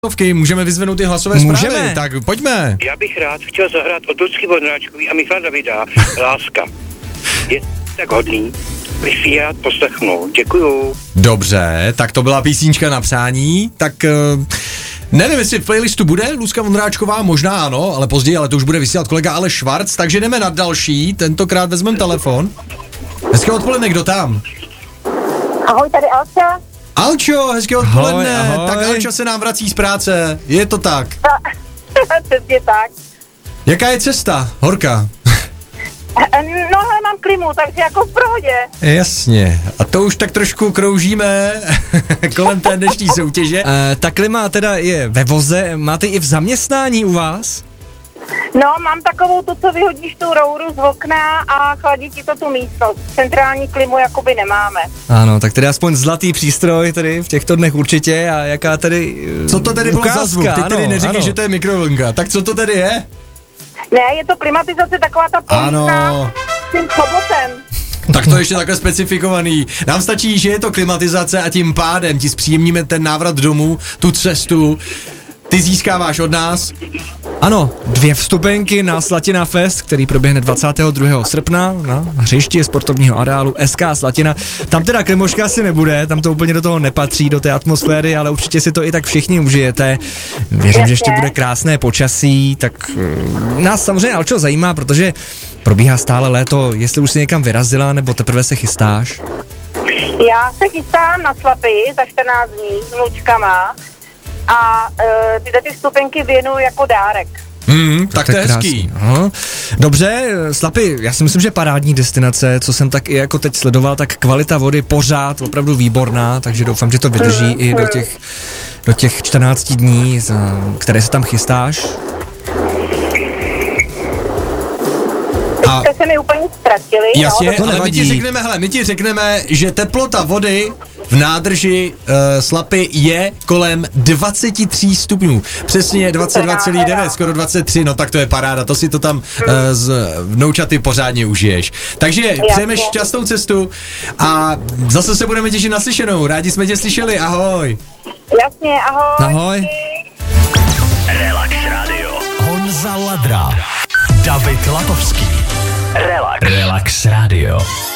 Můžeme vyzvenout ty hlasové zprávy, tak pojďme. Já bych rád chtěl zahrát od Lucky Vondráčkový a Michala Davida Láska. Je tak hodný, bych si rád poslechnul. Děkuju. Dobře, tak to byla písnička na přání, tak nevím, jestli v playlistu bude Lucka Vondráčková, možná ano, ale později, ale to už bude vysílat kolega Aleš Švarc, takže jdeme na další, tentokrát vezmeme telefon. Hezké odpoledne, kdo tam? Ahoj, tady Alča. Alčo, hezké odpoledne, ahoj. Tak Alča se nám vrací z práce, je to tak. Přesně tak. Jaká je cesta, horká? No, ale mám klimu, takže jako v pohodě. Jasně, a to už tak trošku kroužíme kolem té dnešní soutěže. Ta klima teda je ve voze, máte i v zaměstnání u vás? No, mám takovou tu, co vyhodíš tu rouru z okna a chladí ti to tu místnost. Centrální klimu jakoby nemáme. Ano, tak tedy aspoň zlatý přístroj tady v těchto dnech určitě a jaká tedy Co to tedy bylo za zvuk? Ty tedy neříkej, že to je mikrovlnka. Tak co to tedy je? Ne, je to klimatizace, taková ta polívka s tím chobotem. Tak to ještě takhle specifikovaný. Nám stačí, že je to klimatizace a tím pádem ti zpříjemníme ten návrat domů, tu cestu. Ty získáváš od nás. Ano, 2 vstupenky na Slatina Fest, který proběhne 22. srpna na hřišti sportovního areálu SK Slatina. Tam teda klimoška asi nebude, tam to úplně do toho nepatří, do té atmosféry, ale určitě si to i tak všichni užijete. Věřím, že ještě bude krásné počasí, tak nás samozřejmě Alčo zajímá, protože probíhá stále léto, jestli už si někam vyrazila, nebo teprve se chystáš? Já se chystám na Slapy za 14 dní s vnučkama a tyhle ty vstupenky věnuju jako dárek. Tak to je hezký. Aha. Dobře, Slapy, já si myslím, že parádní destinace, co jsem tak i jako teď sledoval, tak kvalita vody pořád opravdu výborná, takže doufám, že to vydrží i do těch 14 dní, které se tam chystáš. Jste se mi úplně ztratili. Jasně, to ale nevadí. my ti řekneme, že teplota vody v nádrži Slapy je kolem 23 stupňů. Přesně 22,9, skoro 23, no tak to je paráda, to si to tam z vnoučaty pořádně užiješ. Takže přejeme šťastnou cestu a zase se budeme těšit na slyšenou. Rádi jsme tě slyšeli, ahoj. Jasně, ahoj. Ahoj. Relax Radio. Honza Ladra. David Latovský. Relax Radio.